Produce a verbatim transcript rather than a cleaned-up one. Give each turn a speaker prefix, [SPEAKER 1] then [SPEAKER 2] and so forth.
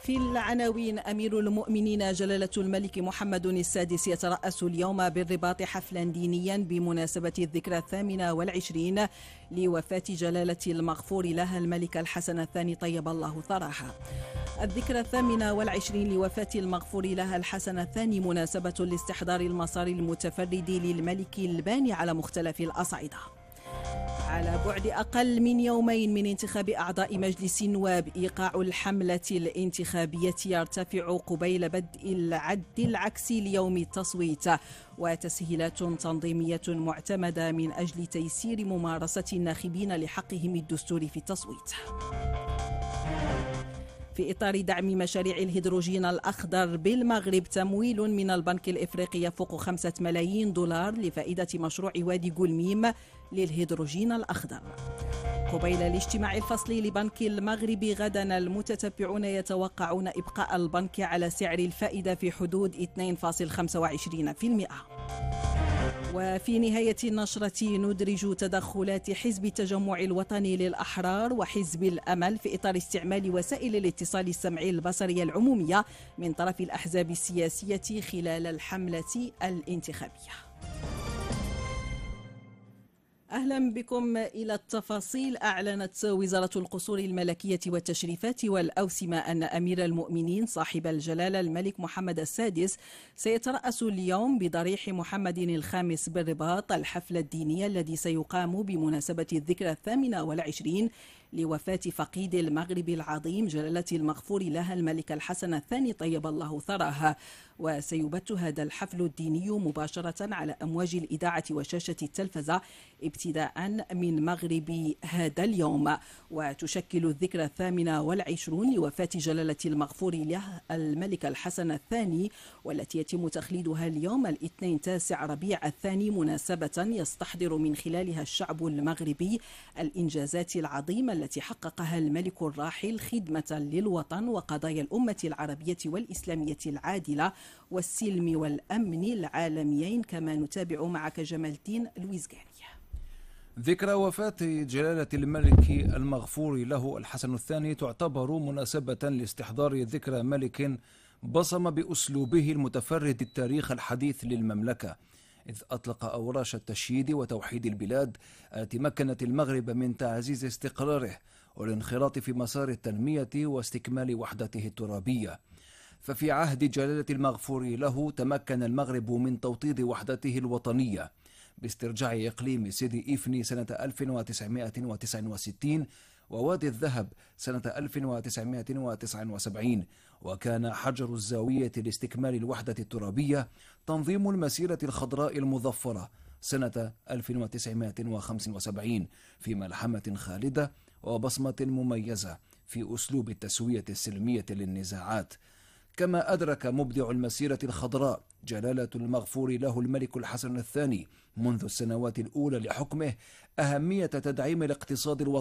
[SPEAKER 1] في العناوين: أمير المؤمنين جلالة الملك محمد السادس يترأس اليوم بالرباط حفلا دينيا بمناسبة الذكرى الثامنة والعشرين لوفاة جلالة المغفور لها الملك الحسن الثاني طيب الله ثراها. الذكرى الثامنة والعشرين لوفاة المغفور لها الحسن الثاني مناسبة لاستحضار المسار المتفرد للملك الباني على مختلف الأصعدة. على بعد أقل من يومين من انتخاب أعضاء مجلس النواب، إيقاع الحملة الانتخابية يرتفع قبيل بدء العد العكسي ليوم التصويت، وتسهيلات تنظيمية معتمدة من أجل تيسير ممارسة الناخبين لحقهم الدستوري في التصويت. في إطار دعم مشاريع الهيدروجين الأخضر بالمغرب، تمويل من البنك الإفريقي يفوق خمسة ملايين دولار لفائدة مشروع وادي قلميم للهيدروجين الأخضر. قبيل الاجتماع الفصلي لبنك المغرب غدا، المتتبعون يتوقعون إبقاء البنك على سعر الفائدة في حدود اثنين فاصلة خمسة وعشرين بالمئة. وفي نهاية النشرة ندرج تدخلات حزب التجمع الوطني للأحرار وحزب الأمل في إطار استعمال وسائل الاتصال السمعي البصري العمومية من طرف الأحزاب السياسية خلال الحملة الانتخابية. أهلا بكم إلى التفاصيل. أعلنت وزارة القصور الملكية والتشريفات والأوسمة أن أمير المؤمنين صاحب الجلالة الملك محمد السادس سيترأس اليوم بضريح محمد الخامس بالرباط الحفل الديني الذي سيقام بمناسبة الذكرى الثامنة والعشرين لوفاة فقيد المغرب العظيم جلالة المغفور لها الملك الحسن الثاني طيب الله ثراها. وسيبث هذا الحفل الديني مباشرة على أمواج الإذاعة وشاشة التلفزة ابتداء من مغرب هذا اليوم. وتشكل الذكرى الثامنة والعشرون لوفاة جلالة المغفور له الملك الحسن الثاني، والتي يتم تخليدها اليوم الاثنين تاسع ربيع الثاني، مناسبة يستحضر من خلالها الشعب المغربي الإنجازات العظيمة التي حققها الملك الراحل خدمة للوطن وقضايا الأمة العربية والإسلامية العادلة والسلم والأمن العالميين. كما نتابع معك جمال الدين لويزغاني.
[SPEAKER 2] ذكرى وفاة جلالة الملك المغفور له الحسن الثاني تعتبر مناسبة لاستحضار ذكرى ملك بصم بأسلوبه المتفرد التاريخ الحديث للمملكة، إذ أطلق أوراش التشييد وتوحيد البلاد التي مكنت المغرب من تعزيز استقراره والانخراط في مسار التنمية واستكمال وحدته الترابية. ففي عهد جلالة المغفور له تمكن المغرب من توطيد وحدته الوطنية باسترجاع إقليم سيدي إفني سنة ألف وتسعمائة وتسعة وستين ووادي الذهب سنة ألف وتسعمائة وتسعة وسبعين. وكان حجر الزاوية لاستكمال الوحدة الترابية تنظيم المسيرة الخضراء المظفرة سنة ألف وتسعمائة وخمسة وسبعين في ملحمة خالدة وبصمة مميزة في أسلوب التسوية السلمية للنزاعات. كما أدرك مبدع المسيرة الخضراء جلالة المغفور له الملك الحسن الثاني منذ السنوات الأولى لحكمه أهمية تدعيم الاقتصاد الوطني